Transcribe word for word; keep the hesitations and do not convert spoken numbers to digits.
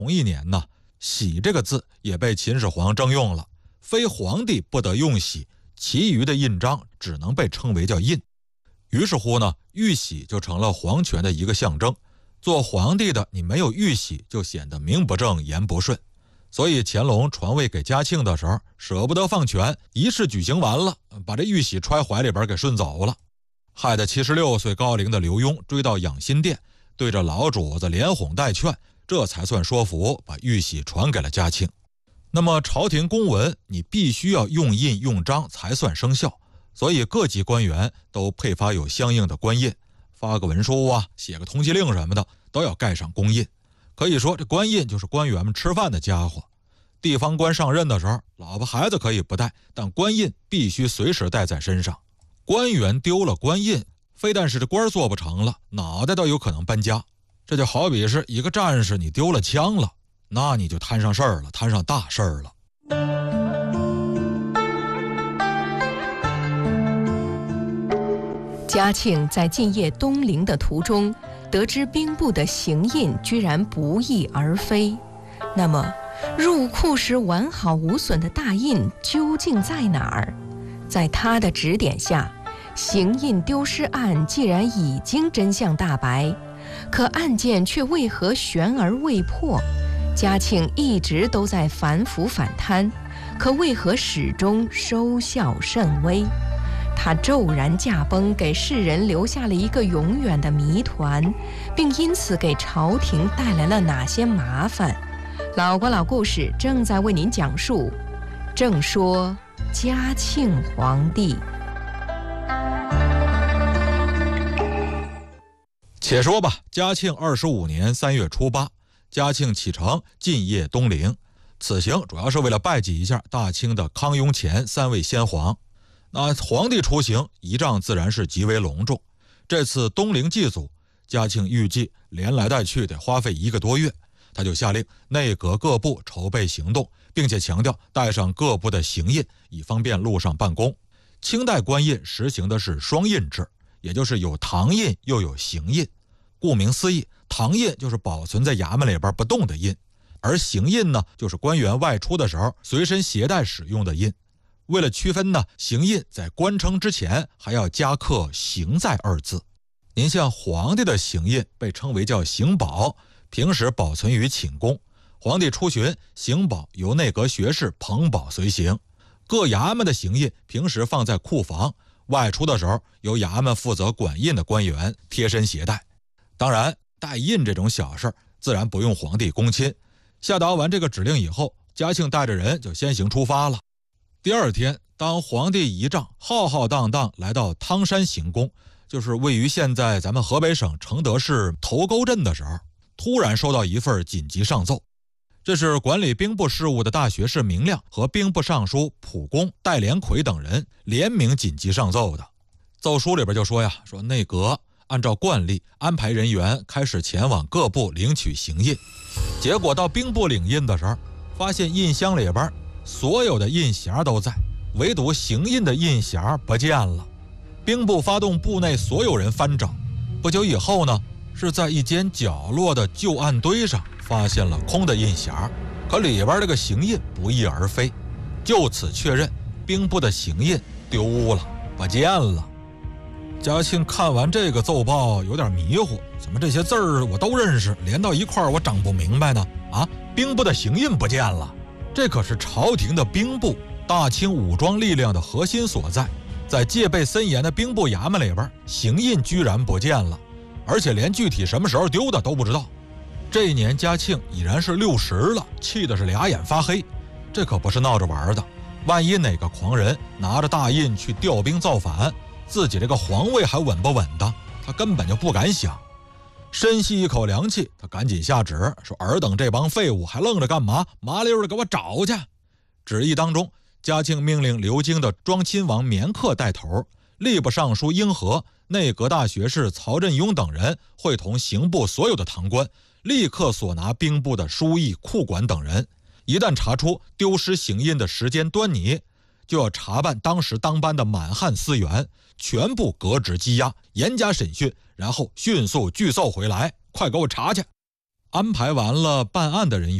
同一年呢，玺这个字也被秦始皇征用了，非皇帝不得用玺，其余的印章只能被称为叫印。于是乎呢，玉玺就成了皇权的一个象征。做皇帝的你没有玉玺，就显得名不正言不顺。所以乾隆传位给嘉庆的时候，舍不得放权，仪式举行完了，把这玉玺揣怀里边给顺走了，害得七十六岁高龄的刘墉追到养心殿，对着老主子连哄带劝，这才算说服，把玉玺传给了嘉庆。那么朝廷公文你必须要用印用章才算生效，所以各级官员都配发有相应的官印，发个文书啊，写个通缉令什么的，都要盖上公印。可以说这官印就是官员们吃饭的家伙。地方官上任的时候，老婆孩子可以不带，但官印必须随时带在身上。官员丢了官印，非但是这官做不成了，脑袋都有可能搬家。这就好比是一个战士，你丢了枪了，那你就摊上事儿了，摊上大事儿了。 嘉庆在进谒东陵的途中，得知兵部的行印居然不翼而飞，那么入库时完好无损的大印究竟在哪儿？在他的指点下，行印丢失案既然已经真相大白，可案件却为何悬而未破？嘉庆一直都在反腐反贪，可为何始终收效甚微？他骤然驾崩，给世人留下了一个永远的谜团，并因此给朝廷带来了哪些麻烦？老国老故事正在为您讲述，正说嘉庆皇帝。 且说吧，嘉庆二十五年三月初八，嘉庆启程进谒东陵，此行主要是为了拜祭一下大清的康雍乾三位先皇。那皇帝出行，仪仗自然是极为隆重。这次东陵祭祖，嘉庆预计连来带去得花费一个多月，他就下令内阁各部筹备行动，并且强调带上各部的行印，以方便路上办公。清代官印实行的是双印制，也就是有堂印又有行印。顾名思义，堂印就是保存在衙门里边不动的印，而行印呢，就是官员外出的时候随身携带使用的印。为了区分呢，行印在官称之前还要加刻行在二字。您像皇帝的行印被称为叫行宝，平时保存于寝宫，皇帝出巡，行宝由内阁学士捧宝随行。各衙门的行印平时放在库房，外出的时候由衙门负责管印的官员贴身携带。当然带印这种小事自然不用皇帝公亲。下达完这个指令以后，嘉庆带着人就先行出发了。第二天，当皇帝仪仗浩浩荡荡来到汤山行宫，就是位于现在咱们河北省承德市头沟镇的时候，突然收到一份紧急上奏。这是管理兵部事务的大学士明亮和兵部尚书溥公、戴连魁等人联名紧急上奏的。奏书里边就说呀，说内阁按照惯例安排人员开始前往各部领取行印，结果到兵部领印的时候，发现印箱里边所有的印匣都在，唯独行印的印匣不见了。兵部发动部内所有人翻找，不久以后呢，是在一间角落的旧案堆上发现了空的印匣，可里边这个行印不翼而飞，就此确认兵部的行印丢了，不见了。嘉庆看完这个奏报有点迷糊，怎么这些字儿我都认识，连到一块儿我整不明白呢？啊，兵部的行印不见了，这可是朝廷的兵部，大清武装力量的核心所在，在戒备森严的兵部衙门里边，行印居然不见了，而且连具体什么时候丢的都不知道。这一年嘉庆已然是六十了，气的是俩眼发黑，这可不是闹着玩的。万一哪个狂人拿着大印去调兵造反，自己这个皇位还稳不稳当，他根本就不敢想。深吸一口凉气，他赶紧下旨说：“尔等这帮废物还愣着干嘛？麻溜的给我找去！”旨意当中，嘉庆命令流经的庄亲王绵克带头，吏部尚书英和、内阁大学士曹振庸等人会同刑部所有的堂官，立刻索拿兵部的书议、库管等人。一旦查出丢失行印的时间端倪，就要查办当时当班的满汉司员，全部革职羁押，严加审讯，然后迅速拒奏回来，快给我查去。 安排完了办案的人员。